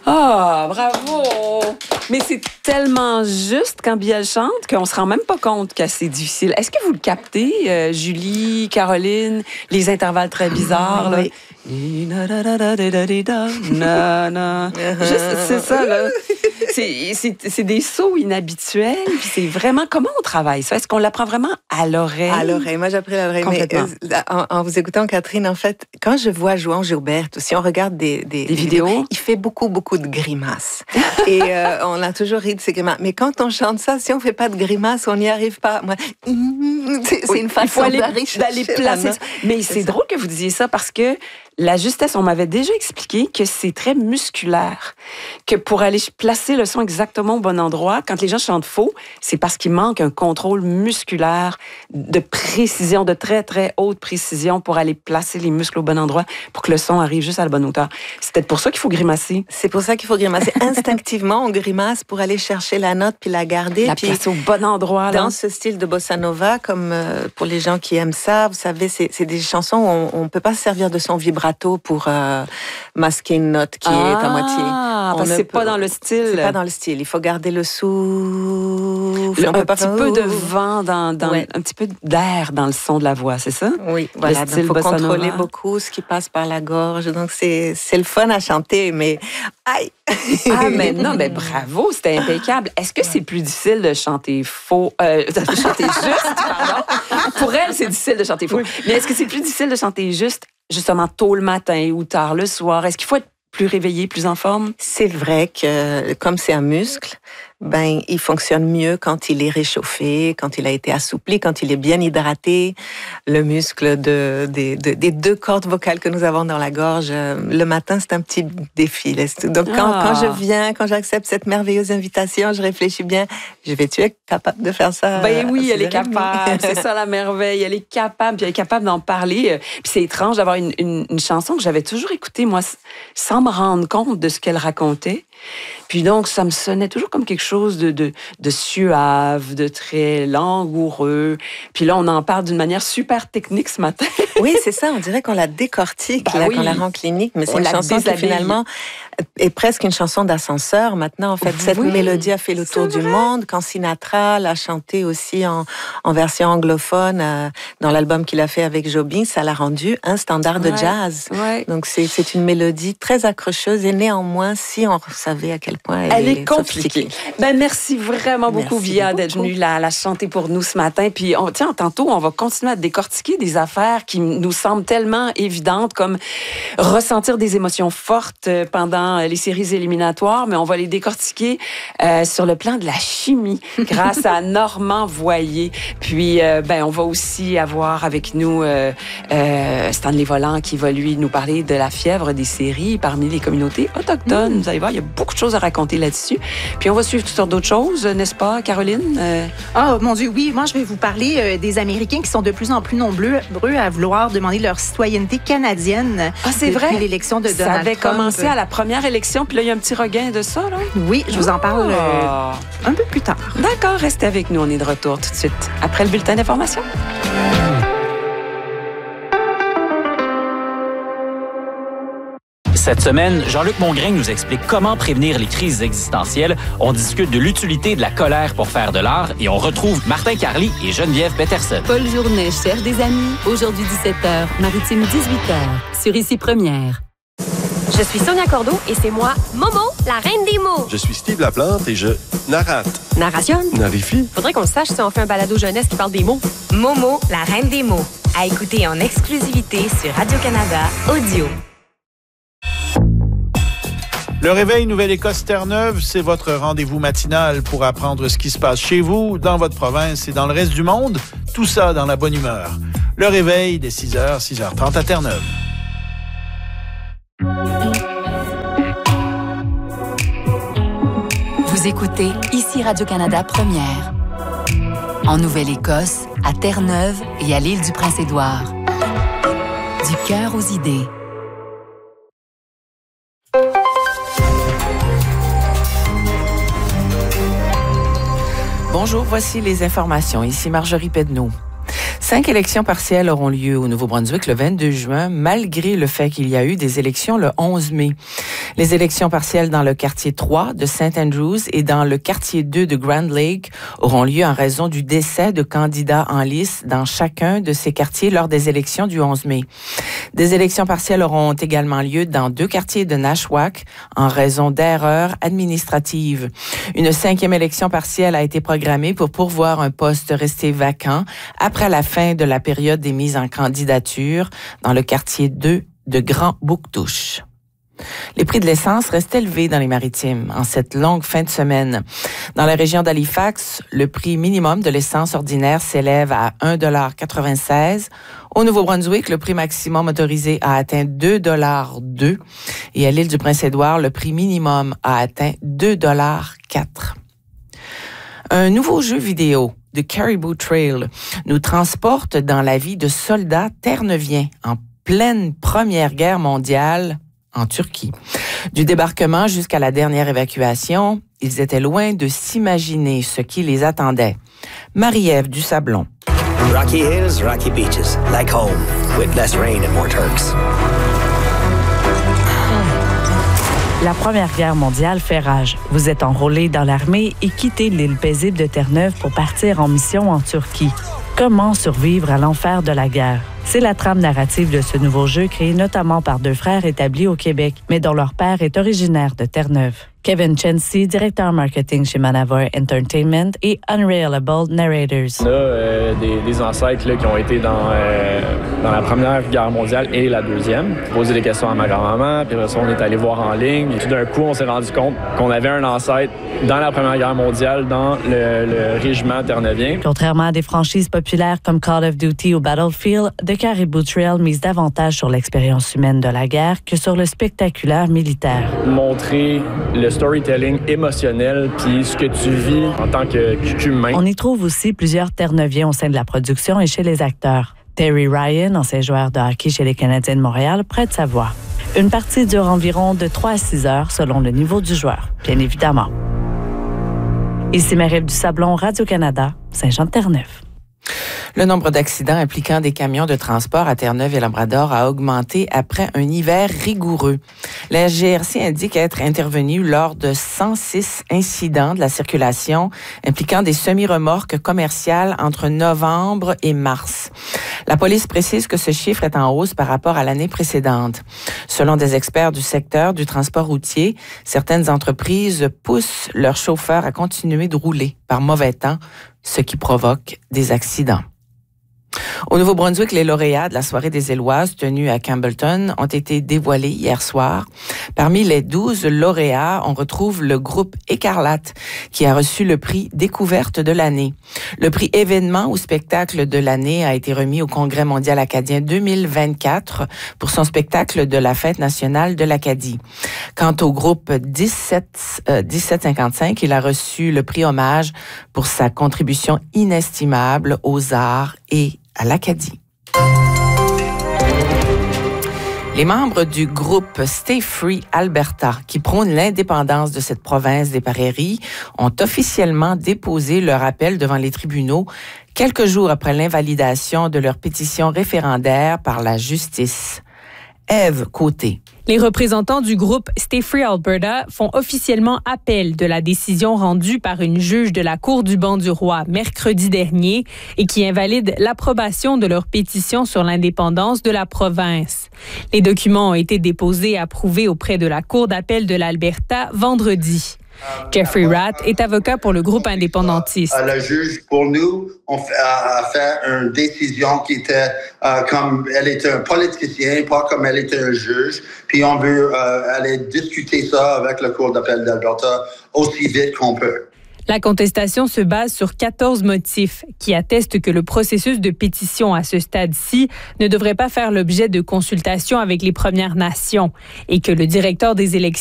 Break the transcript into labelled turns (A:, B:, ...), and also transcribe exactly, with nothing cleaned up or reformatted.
A: Ah, bravo! Mais c'est tellement juste quand Biel chante qu'on se rend même pas compte que c'est difficile. Est-ce que vous le captez, euh, Julie, Caroline, les intervalles très bizarres, là?
B: Oui.
A: Juste, c'est ça, là. C'est, c'est, c'est des sauts inhabituels, puis c'est vraiment... Comment on travaille ça? Est-ce qu'on l'apprend vraiment à l'oreille?
B: À l'oreille. Moi, j'ai appris à l'oreille. Mais euh, en, en vous écoutant, Catherine, en fait, quand je vois Joan Gilbert, si on regarde des, des,
A: des vidéos, vidéos,
B: il fait beaucoup, beaucoup de grimaces. Et euh, on a toujours ri de ces grimaces. Mais quand on chante ça, si on fait pas de grimaces, on n'y arrive pas. Moi, c'est, c'est une façon
A: il faut aller,
B: d'aller,
A: d'aller placer. Mais c'est, c'est drôle que vous disiez ça parce que la justesse, on m'avait déjà expliqué que c'est très musculaire, que pour aller placer le son exactement au bon endroit, quand les gens chantent faux, c'est parce qu'il manque un contrôle musculaire de précision, de très, très haute précision pour aller placer les muscles au bon endroit pour que le son arrive juste à la bonne hauteur. C'est peut-être pour ça qu'il faut grimacer.
B: C'est pour ça qu'il faut grimacer. Instinctivement, on grimace pour aller chercher la note puis la garder.
A: La
B: puis
A: placer au bon endroit. Là.
B: Dans ce style de bossa nova, comme euh, pour les gens qui aiment ça, vous savez, c'est, c'est des chansons où on ne peut pas se servir de son vibrato pour euh, masquer une note qui ah, est à moitié.
A: Ah, parce que c'est peut, pas dans le style.
B: C'est pas dans le style. Il faut garder le souffle.
A: Le, on un peut pas petit faire... peu de vent, dans, dans ouais. un petit peu d'air dans le son de la voix, c'est ça?
B: Oui, voilà. Il faut contrôler beaucoup ce qui passe par la gorge. Donc, c'est, c'est le fun à chanter, mais... Aïe!
A: Ah, mais non, mais bravo, c'était impeccable. Est-ce que c'est plus difficile de chanter faux, euh, de chanter juste, pardon? Pour elle, c'est difficile de chanter faux. Oui. Mais est-ce que c'est plus difficile de chanter juste, justement, tôt le matin ou tard le soir? Est-ce qu'il faut être plus réveillé, plus en forme?
B: C'est vrai que, comme c'est un muscle, ben, il fonctionne mieux quand il est réchauffé, quand il a été assoupli, quand il est bien hydraté. Le muscle de, de, de, des deux cordes vocales que nous avons dans la gorge, le matin, c'est un petit défi. Donc, quand, ah. quand je viens, quand j'accepte cette merveilleuse invitation, je réfléchis bien, je vais-tu être capable de faire ça?
A: Ben oui, elle est capable. C'est ça la merveille. Elle est capable, puis elle est capable d'en parler. Puis c'est étrange d'avoir une, une, une chanson que j'avais toujours écoutée, moi, sans me rendre compte de ce qu'elle racontait. Puis donc, ça me sonnait toujours comme quelque chose de, de, de suave, de très langoureux. Puis là, on en parle d'une manière super technique ce matin.
B: Oui, c'est ça. On dirait qu'on la décortique, bah là, oui. qu'on la rend clinique. Mais c'est on une chanson qui, finalement, est presque une chanson d'ascenseur. Maintenant, en fait, oui. cette mélodie a fait le tour du monde. Quand Sinatra l'a chantée aussi en, en version anglophone euh, dans l'album qu'il a fait avec Joby, ça l'a rendu un standard ouais. de jazz.
A: Ouais.
B: Donc, c'est, c'est une mélodie très accrocheuse et néanmoins, si on savait à quel point elle,
A: elle est,
B: est
A: compliquée. Ben merci vraiment beaucoup, merci Via, beaucoup. d'être venue la, la chanter pour nous ce matin. Puis, on, tiens, tantôt, on va continuer à décortiquer des affaires qui nous semblent tellement évidentes, comme ressentir des émotions fortes pendant les séries éliminatoires, mais on va les décortiquer euh, sur le plan de la chimie grâce à Normand Voyer. Puis, euh, ben, on va aussi avoir avec nous euh, euh, Stanley Volant qui va, lui, nous parler de la fièvre des séries parmi les communautés autochtones. Mmh. Vous allez voir, il y a beaucoup de choses à raconter là-dessus. Puis on va suivre toutes sortes d'autres choses, n'est-ce pas, Caroline? Euh...
C: Oh, mon Dieu, oui. Moi, je vais vous parler euh, des Américains qui sont de plus en plus nombreux à vouloir demander leur citoyenneté canadienne.
A: Ah, c'est
C: depuis
A: vrai?
C: l'élection de Donald
A: Trump. Ça avait
C: Trump.
A: commencé à la première élection, puis là, il y a un petit regain de ça, là?
C: Oui, je vous en parle euh, un peu plus tard.
A: D'accord, restez avec nous. On est de retour tout de suite après le bulletin d'information.
D: Cette semaine, Jean-Luc Mongrain nous explique comment prévenir les crises existentielles. On discute de l'utilité de la colère pour faire de l'art et on retrouve Martin Carly et Geneviève Peterson.
E: Paul Journet cherche des amis. Aujourd'hui dix-sept heures, Maritime dix-huit heures, sur Ici Première.
F: Je suis Sonia Cordeau et c'est moi, Momo, la reine des mots.
G: Je suis Steve Laplante et je narrate.
F: Narration.
G: Narifie.
F: Faudrait qu'on le sache si on fait un balado jeunesse qui parle des mots.
H: Momo, la reine des mots. À écouter en exclusivité sur Radio-Canada Audio.
I: Le Réveil Nouvelle-Écosse Terre-Neuve, c'est votre rendez-vous matinal pour apprendre ce qui se passe chez vous, dans votre province et dans le reste du monde. Tout ça dans la bonne humeur. Le Réveil dès six heures, six heures trente à Terre-Neuve.
E: Vous écoutez Ici Radio-Canada Première. En Nouvelle-Écosse, à Terre-Neuve et à l'île du Prince-Édouard. Du cœur aux idées.
J: Bonjour, voici les informations. Ici Marjorie Pedneau. Cinq élections partielles auront lieu au Nouveau-Brunswick le vingt-deux juin, malgré le fait qu'il y a eu des élections le onze mai. Les élections partielles dans le quartier trois de Saint Andrews et dans le quartier deux de Grand Lake auront lieu en raison du décès de candidats en lice dans chacun de ces quartiers lors des élections du onze mai. Des élections partielles auront également lieu dans deux quartiers de Nashwack en raison d'erreurs administratives. Une cinquième élection partielle a été programmée pour pourvoir un poste resté vacant après la fin de la période des mises en candidature dans le quartier deux de Grand Bouctouche. Les prix de l'essence restent élevés dans les Maritimes en cette longue fin de semaine. Dans la région d'Halifax, le prix minimum de l'essence ordinaire s'élève à un dollar quatre-vingt-seize. Au Nouveau-Brunswick, le prix maximum autorisé a atteint deux dollars deux. Et à l'île du Prince-Édouard, le prix minimum a atteint deux dollars quatre. Un nouveau jeu vidéo, The Caribou Trail, nous transporte dans la vie de soldats terre-neuviens en pleine Première Guerre mondiale en Turquie. Du débarquement jusqu'à la dernière évacuation, ils étaient loin de s'imaginer ce qui les attendait. Marie-Ève Dusablon.
K: Rocky Hills, Rocky Beaches, like home, with less rain and more Turks.
L: La Première Guerre mondiale fait rage. Vous êtes enrôlé dans l'armée et quittez l'île paisible de Terre-Neuve pour partir en mission en Turquie. Comment survivre à l'enfer de la guerre? C'est la trame narrative de ce nouveau jeu créé notamment par deux frères établis au Québec, mais dont leur père est originaire de Terre-Neuve. Kevin Chency, directeur marketing chez Manavar Entertainment et Unreliable Narrators.
M: On a euh, des, des ancêtres là, qui ont été dans, euh, dans la Première Guerre mondiale et la Deuxième. Poser des questions à ma grand-maman, puis après ça, on est allé voir en ligne. Et tout d'un coup, on s'est rendu compte qu'on avait un ancêtre dans la Première Guerre mondiale, dans le, le régiment terneuvien.
L: Contrairement à des franchises populaires comme Call of Duty ou Battlefield, The Caribou Trail mise davantage sur l'expérience humaine de la guerre que sur le spectaculaire militaire.
M: Montrer le storytelling émotionnel puis ce que tu vis en tant qu'humain.
L: On y trouve aussi plusieurs Terre-Neuviens au sein de la production et chez les acteurs. Terry Ryan, ancien joueur de hockey chez les Canadiens de Montréal, prête sa voix. Une partie dure environ de trois à six heures selon le niveau du joueur, bien évidemment. Ici Marie-Ève Dusablon, Radio-Canada, Saint-Jean-de-Terre-Neuve.
J: Le nombre d'accidents impliquant des camions de transport à Terre-Neuve et Labrador a augmenté après un hiver rigoureux. La G R C indique être intervenue lors de cent six incidents de la circulation impliquant des semi-remorques commerciales entre novembre et mars. La police précise que ce chiffre est en hausse par rapport à l'année précédente. Selon des experts du secteur du transport routier, certaines entreprises poussent leurs chauffeurs à continuer de rouler par mauvais temps, ce qui provoque des accidents. Au Nouveau-Brunswick, les lauréats de la soirée des Éloises tenue à Campbellton ont été dévoilés hier soir. Parmi les douze lauréats, on retrouve le groupe Écarlate qui a reçu le prix Découverte de l'année. Le prix Événement ou spectacle de l'année a été remis au Congrès mondial acadien deux mille vingt-quatre pour son spectacle de la Fête nationale de l'Acadie. Quant au groupe dix-sept cinquante-cinq, il a reçu le prix Hommage pour sa contribution inestimable aux arts et à l'Acadie. Les membres du groupe Stay Free Alberta, qui prônent l'indépendance de cette province des prairies, ont officiellement déposé leur appel devant les tribunaux quelques jours après l'invalidation de leur pétition référendaire par la justice. Ève Côté.
N: Les représentants du groupe Stay Free Alberta font officiellement appel de la décision rendue par une juge de la Cour du banc du roi mercredi dernier et qui invalide l'approbation de leur pétition sur l'indépendance de la province. Les documents ont été déposés et approuvés auprès de la Cour d'appel de l'Alberta vendredi. Jeffrey Ratt est avocat pour le groupe indépendantiste.
O: La juge, pour nous, on fait, a fait une décision qui était euh, comme elle était un politicien, pas comme elle était un juge. Puis on veut euh, aller discuter ça avec la Cour d'appel d'Alberta aussi vite qu'on peut.
N: La contestation se base sur quatorze motifs qui attestent que le processus de pétition à ce stade-ci ne devrait pas faire l'objet de consultations avec les Premières Nations et que le directeur des élections